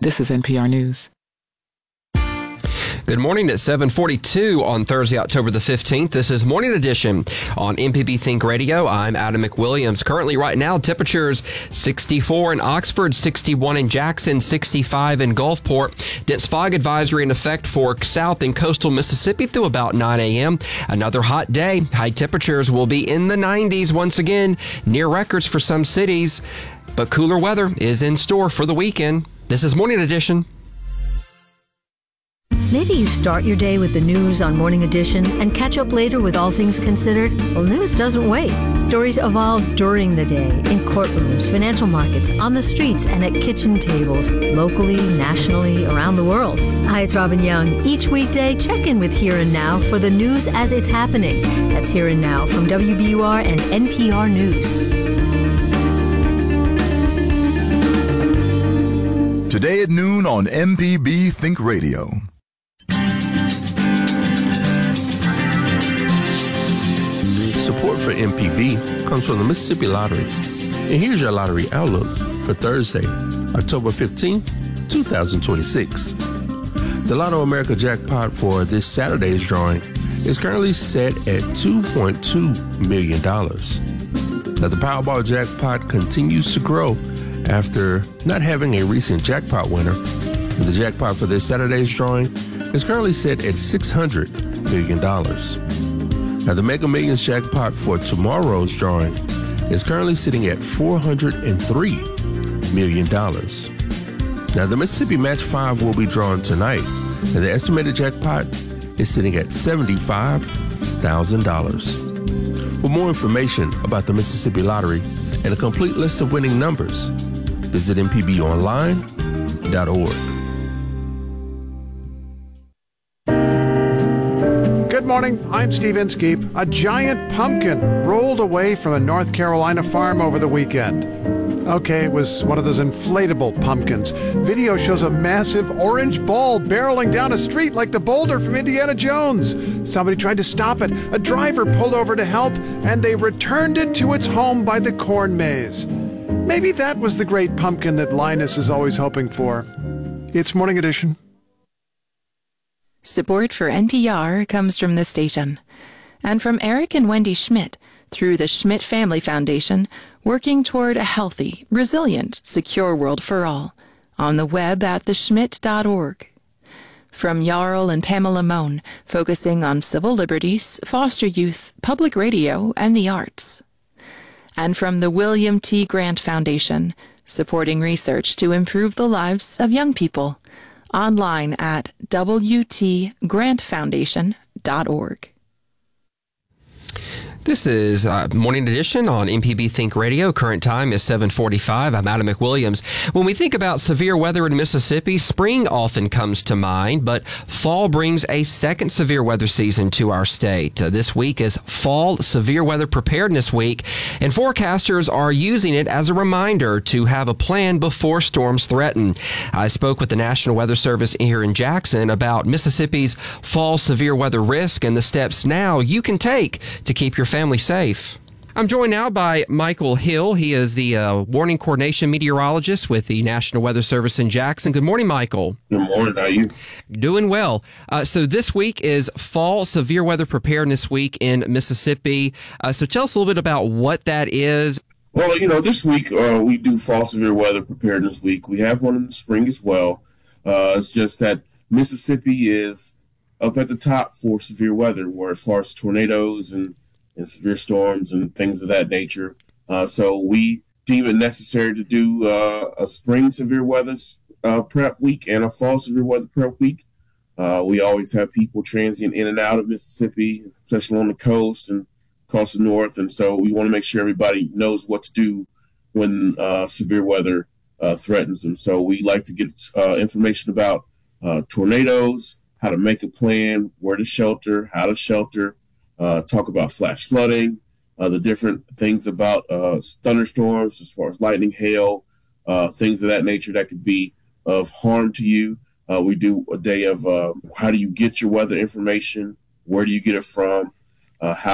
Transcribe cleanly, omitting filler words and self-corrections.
This is NPR News. Good morning at 7:42 on Thursday, October the 15th. This is Morning Edition on MPB Think Radio. I'm Adam McWilliams. Currently right now, temperatures 64 in Oxford, 61 in Jackson, 65 in Gulfport. Dense fog advisory in effect for south and coastal Mississippi through about 9 a.m. Another hot day. High temperatures will be in the 90s once again, near records for some cities. But cooler weather is in store for the weekend. This is Morning Edition. Maybe you start your day with the news on Morning Edition and catch up later with All Things Considered. Well, news doesn't wait. Stories evolve during the day in courtrooms, financial markets, on the streets, and at kitchen tables, locally, nationally, around the world. Hi, it's Robin Young. Each weekday, check in with Here and Now for the news as it's happening. That's Here and Now from WBUR and NPR News. Today at noon on MPB Think Radio. Support for MPB comes from the Mississippi Lottery. And here's your lottery outlook for Thursday, October 15th, 2026. The Lotto America jackpot for this Saturday's drawing is currently set at $2.2 million. Now, the Powerball jackpot continues to grow after not having a recent jackpot winner. And the jackpot for this Saturday's drawing is currently set at $600 million. Now, the Mega Millions jackpot for tomorrow's drawing is currently sitting at $403 million. Now, the Mississippi Match 5 will be drawn tonight, and the estimated jackpot is sitting at $75,000. For more information about the Mississippi Lottery and a complete list of winning numbers, visit mpbonline.org. Good morning, I'm Steve Inskeep. A giant pumpkin rolled away from a North Carolina farm over the weekend. Okay, it was one of those inflatable pumpkins. Video shows a massive orange ball barreling down a street like the boulder from Indiana Jones. Somebody tried to stop it. A driver pulled over to help, and they returned it to its home by the corn maze. Maybe that was the great pumpkin that Linus is always hoping for. It's Morning Edition. Support for NPR comes from this station and from Eric and Wendy Schmidt through the Schmidt Family Foundation, working toward a healthy, resilient, secure world for all on the web at theschmidt.org. From Jarl and Pamela Mohn, focusing on civil liberties, foster youth, public radio, and the arts. And from the William T. Grant Foundation, supporting research to improve the lives of young people. Online at wtgrantfoundation.org. This is Morning Edition on MPB Think Radio. Current time is 7:45. I'm Adam McWilliams. When we think about severe weather in Mississippi, spring often comes to mind, but fall brings a second severe weather season to our state. This week is Fall Severe Weather Preparedness Week, and forecasters are using it as a reminder to have a plan before storms threaten. I spoke with the National Weather Service here in Jackson about Mississippi's fall severe weather risk and the steps now you can take to keep your family safe. I'm joined now by Michael Hill. He is the warning coordination meteorologist with the National Weather Service in Jackson. Good morning, Michael. Good morning. How are you? Doing well. So this week is Fall Severe Weather Preparedness Week in Mississippi. So tell us a little bit about what that is. Well, this week we do Fall Severe Weather Preparedness Week. We have one in the spring as well. It's just that Mississippi is up at the top for severe weather, where as far as tornadoes and severe storms and things of that nature. So we deem it necessary to do a spring severe weather prep week and a fall severe weather prep week. We always have people transient in and out of Mississippi, especially on the coast and across the north. And so we want to make sure everybody knows what to do when severe weather threatens them. So we like to get information about tornadoes, how to make a plan, where to shelter, how to shelter, talk about flash flooding, the different things about thunderstorms as far as lightning, hail, things of that nature that could be of harm to you. We do a day of how do you get your weather information, where do you get it from, how